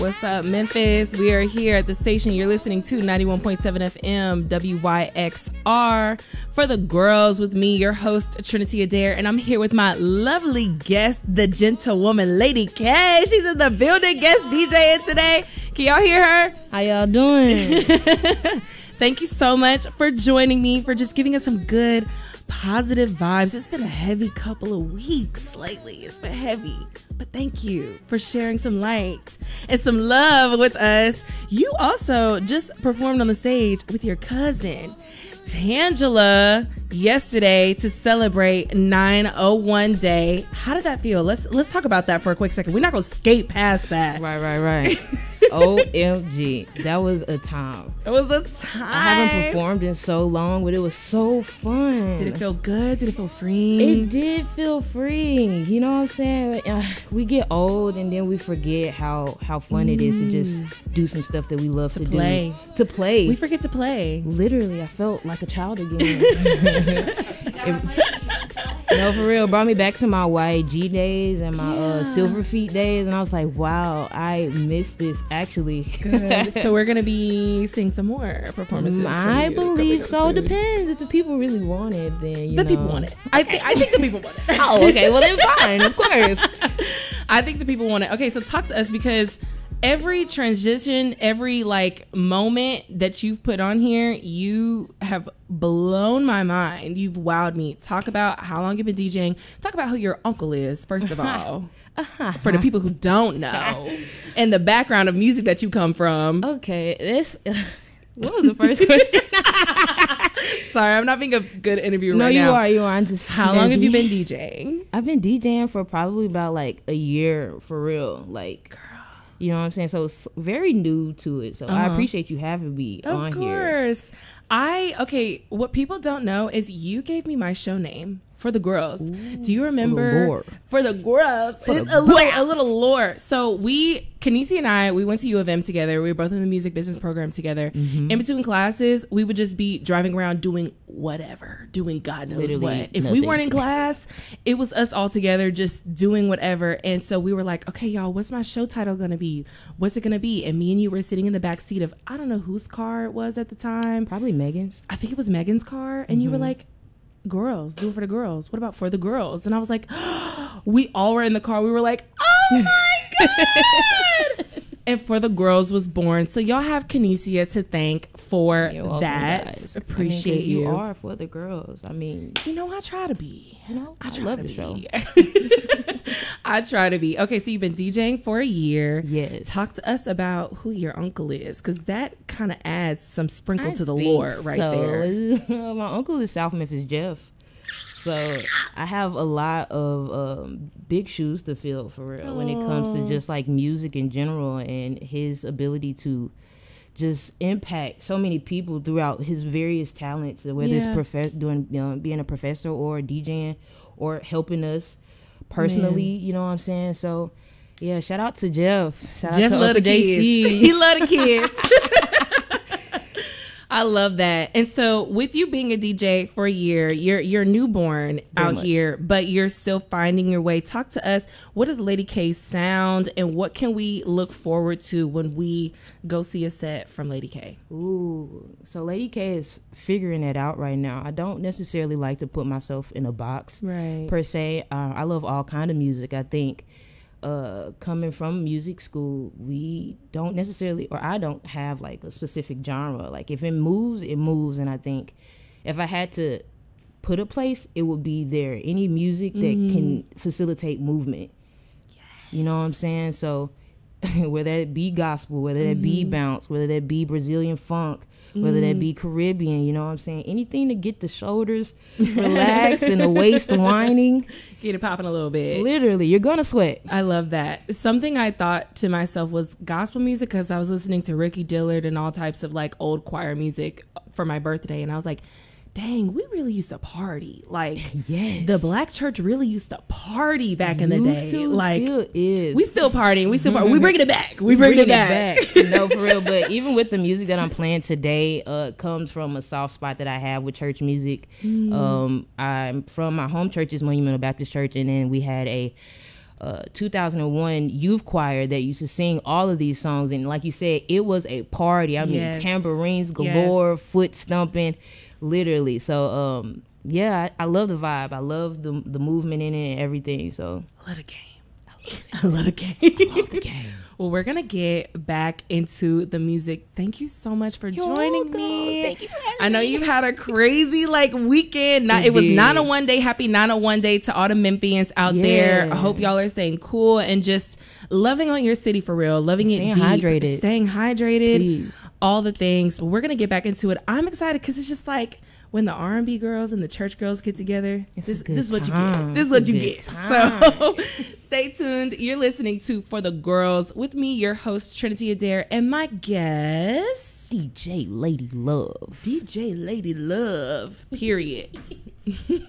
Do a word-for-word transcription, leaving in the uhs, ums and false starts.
What's up, Memphis? We are here at the station you're listening to, ninety-one point seven F M, W Y X R. For the girls, with me, your host, Trinity Adair, and I'm here with my lovely guest, the gentlewoman, Lady K. She's in the building, guest DJing today. Can y'all hear her? How y'all doing? Thank you so much for joining me, for just giving us some good, positive vibes. It's been a heavy couple of weeks lately. It's been heavy. But thank you for sharing some light and some love with us. You also just performed on the stage with your cousin, Tangela, yesterday to celebrate nine oh one Day. How did that feel? Let's let's talk about that for a quick second. We're not going to skate past that. Right, right, right. O M G. That was a time. It was a time. I haven't performed in so long, but it was so fun. Did it feel good? Did it feel free? It did feel free. You know what I'm saying? Uh, we get old and then we forget how, how fun mm. it is to just do some stuff that we love to, to do. play. To play. We forget to play. Literally, I felt like a child again. it, no, for real. Brought me back to my Y A G days and my yeah. uh, Silver Feet days. And I was like, wow, I miss this actually. Good. So we're going to be seeing some more performances. I believe so. It depends. If the people really want it, then you the know. people want it. I, th- I think the people want it. Oh, okay. Well, then fine. Of course. I think the people want it. Okay, so talk to us, because every transition, every like moment that you've put on here, you have blown my mind. You've wowed me. Talk about how long you've been DJing. Talk about who your uncle is, first of all, uh-huh. for the people who don't know, and the background of music that you come from. Okay, this. What was the first question? Sorry, I'm not being a good interviewer no, right now. No, you are. You are. I'm just. How long have you been DJing? I've been DJing for probably about like a year, for real. Like. Girl. You know what I'm saying? So it's very new to it. So uh-huh. I appreciate you having me of on course. here. Of course. I, okay, what people don't know is you gave me my show name for the girls. Ooh, do you remember? For For the the girls. For it's the a little, a little lore. So we, Kenisi and I, we went to U of M together. We were both in the music business program together. Mm-hmm. In between classes, we would just be driving around doing whatever, doing God knows Literally what. If nothing. we weren't in class, it was us all together just doing whatever. And so we were like, okay, y'all, what's my show title going to be? What's it going to be? And me and you were sitting in the back seat of, I don't know whose car it was at the time. Probably Megan's. I think it was Megan's car. And mm-hmm. you were like, girls, do it for the girls. What about for the girls? And I was like, oh, we all were in the car. We were like, oh my God. And For the Girls was born. So y'all have Kinesia to thank for You're welcome, that. guys. Appreciate I mean, you. You are For the Girls. I mean, you know, I try to be. You know, I, I try love to the show. I try to be. Okay, so you've been DJing for a year. Yes. Talk to us about who your uncle is, because that kind of adds some sprinkle I to the think lore right so. there. My uncle is South Memphis Jeff. So I have a lot of um, big shoes to fill, for real, Aww. when it comes to just like music in general, and his ability to just impact so many people throughout his various talents, whether yeah. it's prof- doing, you know, being a professor or DJing or helping us personally. Man. You know what I'm saying? So yeah, shout out to Jeff. Shout Jeff out to love the J C. kids. He love the kids. I love that. And so with you being a D J for a year, you're you're newborn Very out much. here, but you're still finding your way. Talk to us. What is Lady K's sound, and what can we look forward to when we go see a set from Lady K? Ooh, so Lady K is figuring it out right now. I don't necessarily like to put myself in a box, right, per se. Uh, I love all kind of music. I think uh, coming from music school, we don't necessarily, or I don't have like a specific genre. Like if it moves, it moves. And I think if I had to put a place, it would be there. Any music that mm-hmm. can facilitate movement. Yes. You know what I'm saying? So whether it be gospel, whether that mm-hmm. be bounce, whether that be Brazilian funk, whether mm-hmm. that be Caribbean, you know what I'm saying? Anything to get the shoulders relaxed and the waist whining. Get it popping a little bit. Literally, you're going to sweat. I love that. Something I thought to myself was gospel music, because I was listening to Ricky Dillard and all types of like old choir music for my birthday. And I was like, dang, we really used to party. Like, yes. the black church really used to party back in the Used day. to, like, still is. We still partying. We still party. We bringing it back. We bringing, bringing it back. It back. No, for real. But even with the music that I'm playing today, uh, comes from a soft spot that I have with church music. Mm. Um, I'm from my home church is Monumental Baptist Church, and then we had a uh, two thousand one youth choir that used to sing all of these songs. And like you said, it was a party. I yes. mean, tambourines galore, yes. foot stumping, literally. So, um, yeah, I, I love the vibe. I love the the movement in it and everything. So, I love the game. I love the game. I love the game. Well, we're going to get back into the music. Thank you so much for You're joining welcome. me. Thank you for having I know me. You've had a crazy like weekend. Not, it, it was nine oh one day. Happy nine oh one day to all the Memphians out yeah. there. I hope y'all are staying cool and just loving on your city for real. Loving staying it deep. Hydrated. Staying hydrated. Please. All the things. We're going to get back into it. I'm excited because it's just like when the R and B girls and the church girls get together, it's this, this is what time. you get. This is what it's you get. Time. So stay tuned. You're listening to For the Girls with me, your host, Trinity Adair, and my guest, D J Lady Love. D J Lady Love, period.